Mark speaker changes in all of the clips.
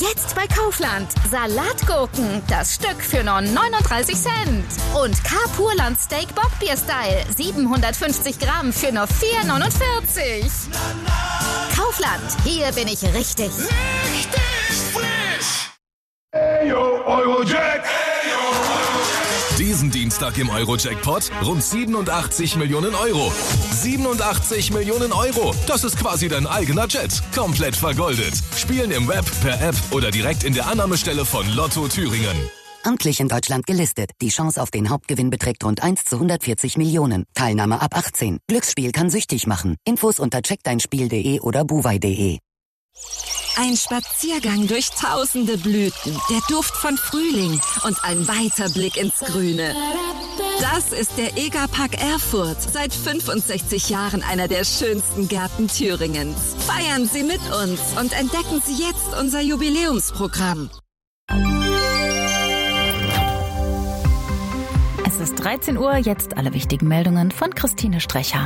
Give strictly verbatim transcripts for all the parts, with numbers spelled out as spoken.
Speaker 1: Jetzt bei Kaufland. Salatgurken, das Stück für nur neununddreißig Cent. Und K-Purland Steak Bockbier-Style, siebenhundertfünfzig Gramm für nur vier neunundvierzig. Kaufland, hier bin ich richtig.
Speaker 2: Richtig frisch. Eyo, Eurojack.
Speaker 3: Diesen Dienstag im Euro-Jackpot rund siebenundachtzig Millionen Euro. siebenundachtzig Millionen Euro. Das ist quasi dein eigener Jet. Komplett vergoldet. Spielen im Web, per App oder direkt in der Annahmestelle von Lotto Thüringen.
Speaker 4: Amtlich in Deutschland gelistet. Die Chance auf den Hauptgewinn beträgt rund eins zu hundertvierzig Millionen. Teilnahme ab achtzehn. Glücksspiel kann süchtig machen. Infos unter check dein spiel punkt de oder buwei punkt de.
Speaker 5: Ein Spaziergang durch tausende Blüten, der Duft von Frühling und ein weiter Blick ins Grüne. Das ist der Egerpark Erfurt. Seit fünfundsechzig Jahren einer der schönsten Gärten Thüringens. Feiern Sie mit uns und entdecken Sie jetzt unser Jubiläumsprogramm.
Speaker 6: Es ist dreizehn Uhr, jetzt alle wichtigen Meldungen von Christine Strecher.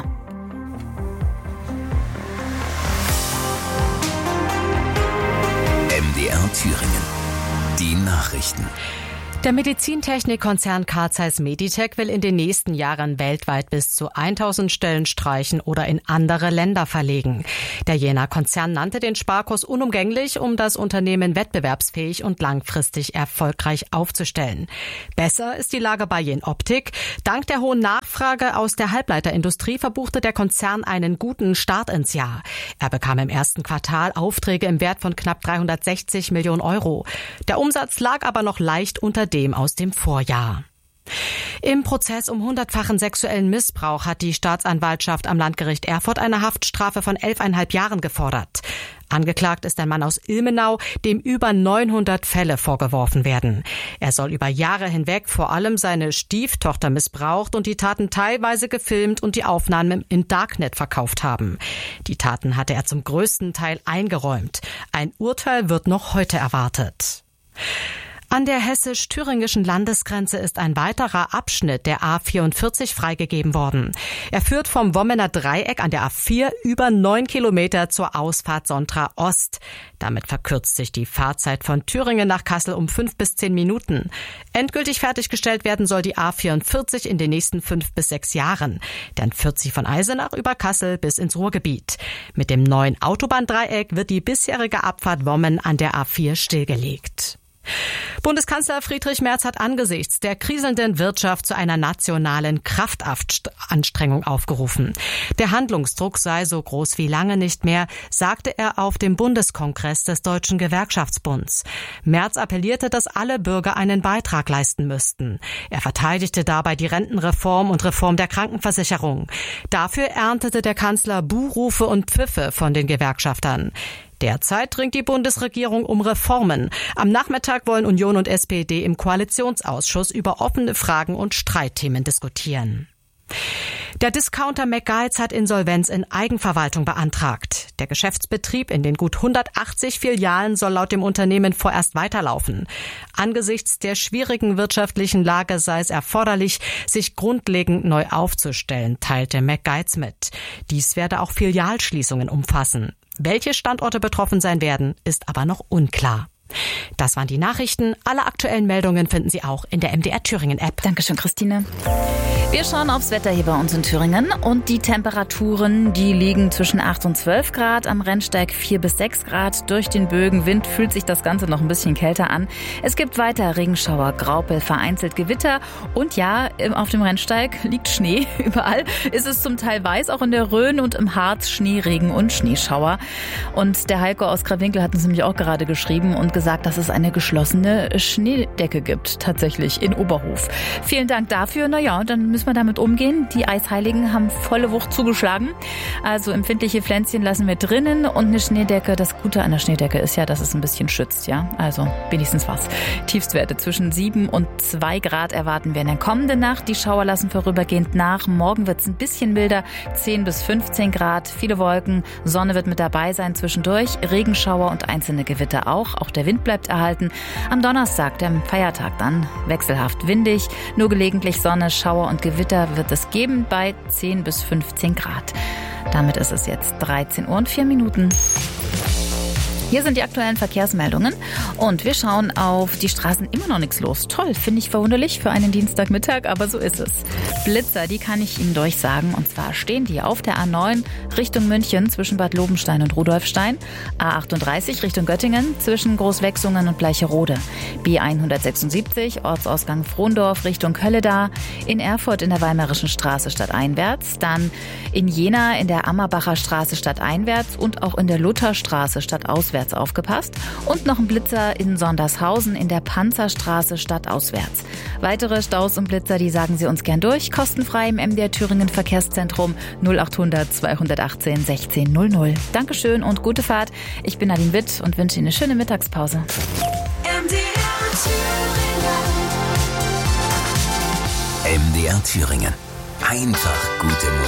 Speaker 7: M D R Thüringen. Die Nachrichten.
Speaker 8: Der Medizintechnikkonzern Carl Zeiss Meditec will in den nächsten Jahren weltweit bis zu tausend Stellen streichen oder in andere Länder verlegen. Der Jenaer Konzern nannte den Sparkurs unumgänglich, um das Unternehmen wettbewerbsfähig und langfristig erfolgreich aufzustellen. Besser ist die Lage bei Jenoptik. Dank der hohen Nachfrage aus der Halbleiterindustrie verbuchte der Konzern einen guten Start ins Jahr. Er bekam im ersten Quartal Aufträge im Wert von knapp dreihundertsechzig Millionen Euro. Der Umsatz lag aber noch leicht unter dem aus dem Vorjahr. Im Prozess um hundertfachen sexuellen Missbrauch hat die Staatsanwaltschaft am Landgericht Erfurt eine Haftstrafe von elfeinhalb Jahren gefordert. Angeklagt ist ein Mann aus Ilmenau, dem über neunhundert Fälle vorgeworfen werden. Er soll über Jahre hinweg vor allem seine Stieftochter missbraucht und die Taten teilweise gefilmt und die Aufnahmen im Darknet verkauft haben. Die Taten hatte er zum größten Teil eingeräumt. Ein Urteil wird noch heute erwartet. An der hessisch-thüringischen Landesgrenze ist ein weiterer Abschnitt der A vierundvierzig freigegeben worden. Er führt vom Wommener Dreieck an der A vier über neun Kilometer zur Ausfahrt Sontra Ost. Damit verkürzt sich die Fahrzeit von Thüringen nach Kassel um fünf bis zehn Minuten. Endgültig fertiggestellt werden soll die A vierundvierzig in den nächsten fünf bis sechs Jahren. Dann führt sie von Eisenach über Kassel bis ins Ruhrgebiet. Mit dem neuen Autobahndreieck wird die bisherige Abfahrt Wommen an der A vier stillgelegt. Bundeskanzler Friedrich Merz hat angesichts der kriselnden Wirtschaft zu einer nationalen Kraftanstrengung aufgerufen. Der Handlungsdruck sei so groß wie lange nicht mehr, sagte er auf dem Bundeskongress des Deutschen Gewerkschaftsbunds. Merz appellierte, dass alle Bürger einen Beitrag leisten müssten. Er verteidigte dabei die Rentenreform und Reform der Krankenversicherung. Dafür erntete der Kanzler Buhrufe und Pfiffe von den Gewerkschaftern. Derzeit ringt die Bundesregierung um Reformen. Am Nachmittag wollen Union und S P D im Koalitionsausschuss über offene Fragen und Streitthemen diskutieren. Der Discounter McGuides hat Insolvenz in Eigenverwaltung beantragt. Der Geschäftsbetrieb in den gut hundertachtzig Filialen soll laut dem Unternehmen vorerst weiterlaufen. Angesichts der schwierigen wirtschaftlichen Lage sei es erforderlich, sich grundlegend neu aufzustellen, teilte McGuides mit. Dies werde auch Filialschließungen umfassen. Welche Standorte betroffen sein werden, ist aber noch unklar. Das waren die Nachrichten. Alle aktuellen Meldungen finden Sie auch in der M D R Thüringen App.
Speaker 6: Dankeschön, Christine. Wir schauen aufs Wetter hier bei uns in Thüringen und die Temperaturen, die liegen zwischen acht und zwölf Grad, am Rennsteig vier bis sechs Grad. Durch den Bögenwind fühlt sich das Ganze noch ein bisschen kälter an. Es gibt weiter Regenschauer, Graupel, vereinzelt Gewitter und ja, auf dem Rennsteig liegt Schnee. Überall ist es zum Teil weiß, auch in der Rhön und im Harz Schneeregen und Schneeschauer. Und der Heiko aus Krawinkel hat uns nämlich auch gerade geschrieben und gesagt, dass es eine geschlossene Schneedecke gibt, tatsächlich in Oberhof. Vielen Dank dafür. Naja, dann müssen wir damit umgehen. Die Eisheiligen haben volle Wucht zugeschlagen. Also empfindliche Pflänzchen lassen wir drinnen und eine Schneedecke. Das Gute an der Schneedecke ist ja, dass es ein bisschen schützt, ja. Also wenigstens was. Tiefstwerte zwischen sieben und zwei Grad erwarten wir in der kommenden Nacht. Die Schauer lassen vorübergehend nach. Morgen wird es ein bisschen milder, zehn bis fünfzehn Grad. Viele Wolken, Sonne wird mit dabei sein zwischendurch. Regenschauer und einzelne Gewitter auch. Auch der Wind bleibt erhalten. Am Donnerstag, dem Feiertag dann, wechselhaft windig. Nur gelegentlich Sonne, Schauer und Gewitter wird es geben bei zehn bis fünfzehn Grad. Damit ist es jetzt dreizehn Uhr und vier Minuten. Hier sind die aktuellen Verkehrsmeldungen und wir schauen auf die Straßen, immer noch nichts los. Toll, finde ich verwunderlich für einen Dienstagmittag, aber so ist es. Blitzer, die kann ich Ihnen durchsagen, und zwar stehen die auf der A neun Richtung München zwischen Bad Lobenstein und Rudolfstein, A achtunddreißig Richtung Göttingen zwischen Großwechsungen und Bleicherode, B hundertsechsundsiebzig Ortsausgang Frohndorf Richtung Kölleda, in Erfurt in der Weimarischen Straße stadteinwärts, dann in Jena in der Ammerbacher Straße stadteinwärts und auch in der Lutherstraße stadtauswärts aufgepasst und noch ein Blitzer in Sondershausen in der Panzerstraße stadtauswärts. Weitere Staus und Blitzer, die sagen Sie uns gern durch, kostenfrei im M D R Thüringen Verkehrszentrum null achthundert zweihundertachtzehn sechzehn null null. Dankeschön und gute Fahrt. Ich bin Nadine Witt und wünsche Ihnen eine schöne Mittagspause.
Speaker 7: M D R Thüringen. Einfach gute Musik.